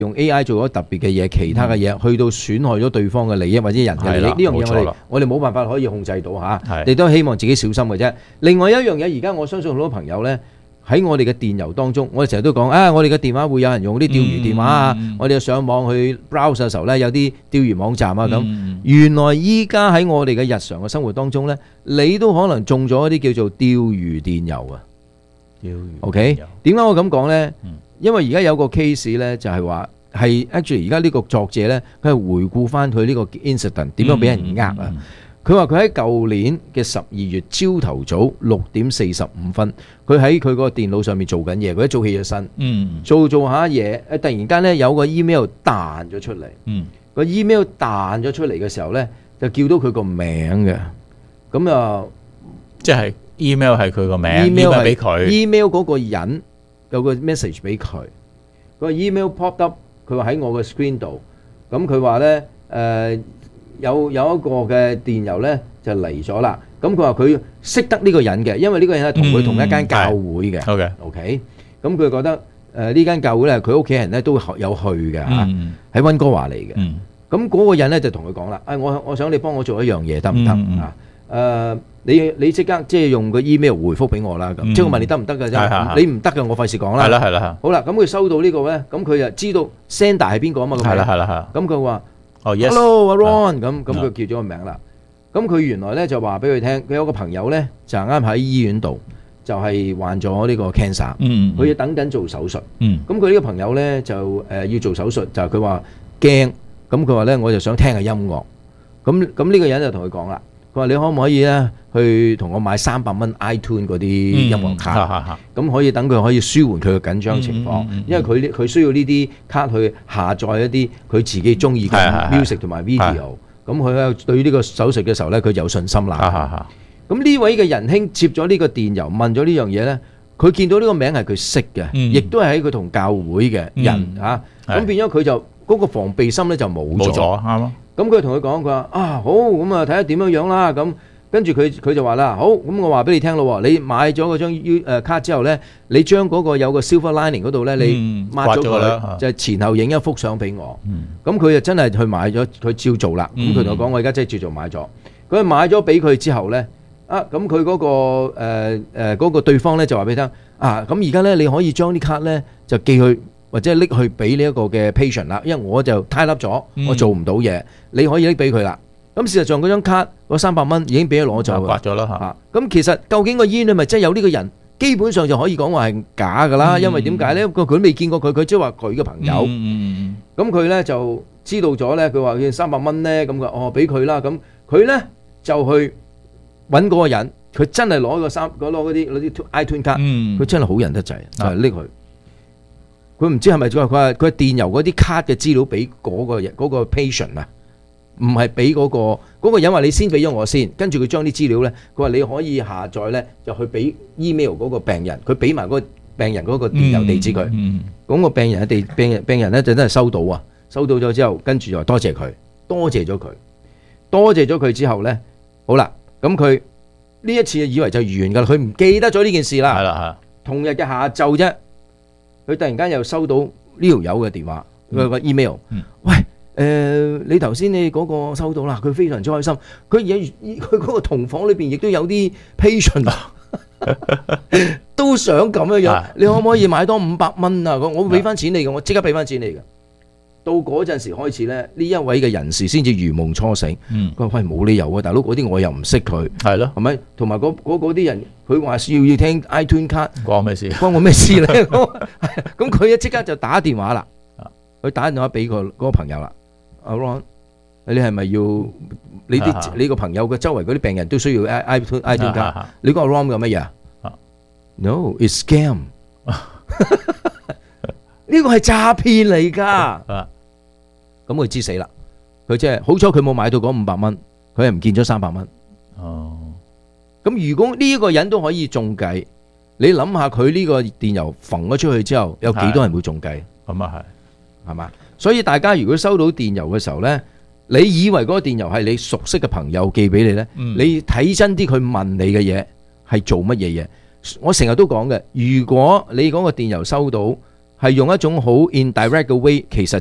用 AI 做咗特別嘅嘢，其他嘅嘢去到損害咗對方嘅利益或者人嘅利益，呢樣嘢我哋冇辦法可以控制到嚇，你都希望自己小心嘅啫。另外一樣嘢，而家我相信好多朋友呢，喺我哋嘅電郵當中，我哋成日都講我哋嘅電話會有人用啲釣魚電話啊，我哋上網去 browse 嘅時候呢，有啲釣魚網站啊咁。原來依家喺我哋嘅日常嘅生活當中呢，你都可能中咗一啲叫做釣魚電郵啊。OK， 點解我咁講呢？因為而家有個 case 呢，就係話係 actually 而家呢個作者呢，佢係回顧翻佢呢個 incident 點樣俾人呃啊。佢話佢喺舊年嘅12月朝頭早6:45，佢喺佢個電腦上面做緊嘢，佢一早起咗身，做下嘢，突然間呢，有個 email 彈咗出嚟，個 email 彈咗出嚟嘅時候呢，就叫到佢個名嘅，咁啊， 即係 email 係佢個名 ，email 俾佢 ，email 嗰個人有個 message 俾佢，個 email pop up， 佢話喺我嘅 screen 度，咁佢話呢，有一個嘅電郵呢就嚟咗啦，咁佢話佢識得呢個人嘅，因為呢個人係同佢同一間教會嘅，OK，咁佢覺得呢間教會呢，佢屋企人呢都有去嘅嚇，喺溫哥華嚟嘅，咁嗰個人呢就同佢講啦，我想你幫我做一樣嘢得唔得啊？你即刻即係用個 email 回覆俾我啦，咁即係我問你得唔得嘅啫，你唔得嘅我費事講啦， 係啦， 好啦，咁佢收到呢個呢，咁佢就知道 sender 係邊個啊嘛，係啦，咁佢話。Hello， 阿 Ron， 咁佢叫咗個名啦。咁佢原來咧就話俾佢聽，佢有個朋友咧就啱喺醫院度，就係患咗呢個 cancer，佢要等緊做手術。咁佢呢個朋友咧就要做手術，就係佢話驚。咁佢話咧我就想聽下音樂。咁呢個人就同佢講啦，佢話你可唔可以咧去同我買300蚊 iTunes 嗰啲音樂卡，咁可以等佢可以舒緩佢嘅緊張情況，因為佢需要呢啲卡去下載一啲佢自己中意嘅 music 同埋 video，咁佢對呢個手術嘅時候咧佢有信心啦。咁呢位嘅仁兄接咗呢個電郵問咗呢樣嘢咧，佢見到呢個名係佢識嘅，亦都係喺佢同教會嘅人嚇，咁變咗佢就嗰個防備心咧就冇咗，啱咯。咁佢同佢講，佢話好，咁啊睇下點樣啦。咁跟住佢就話啦，好，咁我話俾你聽咯，你買咗嗰張卡之後咧，你將嗰個有個 silver lining 嗰度咧，你抹咗佢，就係前後影一幅相俾我。咁佢就真係去買咗，佢照做啦。咁佢同我講，我而家真係照做買咗。佢買咗俾佢之後咧，咁佢嗰個對方咧就話俾你聽，咁而家咧你可以將啲卡咧就寄去。或者拎去俾呢一個嘅 patient 啦，因為我就 tie up 咗，我做唔到嘢，你可以拎俾佢啦。咁事實上嗰張卡嗰300蚊已經俾佢攞走， 刮咗啦嚇。 咁其實究竟個醫院咪真係有呢個人？基本上就可以講話係假㗎啦，因為點解咧？佢都未見過佢，佢即係話佢嘅朋友。咁佢咧就知道咗咧，佢話要300蚊咧，咁佢俾佢啦。咁佢咧就去揾嗰個人，佢真係攞嗰啲 iTunes 卡，佢真係好人得滯，就係拎佢。佢唔知係咪佢話佢電郵嗰啲卡嘅資料俾嗰個 patient 啊，唔係俾嗰個人話你先俾咗我先，跟住佢將啲資料咧，佢話你可以下載咧，就去俾 email 嗰個病人，佢俾埋嗰個病人嗰個電郵地址佢，咁個病人咧就真係收到啊，收到咗之後，跟住就話多謝佢，多謝咗佢之後咧，好啦，咁佢呢一次以為就完㗎啦，佢唔記得咗呢件事啦，係啦，同日嘅下晝啫。佢突然間又收到呢條友嘅電話，佢個 email，喂，你頭先你嗰個收到啦，佢非常之開心。佢嗰個同房裏邊亦都有啲 patient 都想咁樣，你可唔可以買多500蚊啊？我會俾翻錢你嘅，我即刻俾翻錢你嘅。到嗰陣時開始咧，呢一位嘅人士先至如夢初醒。佢話：喂，冇理由啊，大佬，嗰啲我又唔識佢，係咯，係咪？同埋嗰啲人，佢話要聽 iTunes 卡，關我咩事咧？咁佢一即刻就打電話啦，佢打電話俾佢嗰個朋友啦。阿 Ron，你係咪要你個朋友嘅周圍嗰啲病人都需要 iTunes 卡？你嗰個 Ron 有乜嘢？No，it's scam。呢個係詐騙嚟噶，咁佢知死啦。佢即係好彩，佢冇買到嗰500蚊，佢係唔見咗300蚊。哦，咁如果呢一個人都可以中計，你諗下佢呢個電郵揈咗出去之後，有幾多人會中計？咁啊係嘛？所以大家如果收到電郵嘅時候呢，你以為嗰個電郵係你熟悉嘅朋友寄俾你呢？你睇真啲，佢問你嘅嘢係做乜嘢嘢？我成日都講嘅，如果你嗰個電郵收到係用一種好 indirect 嘅 way，其實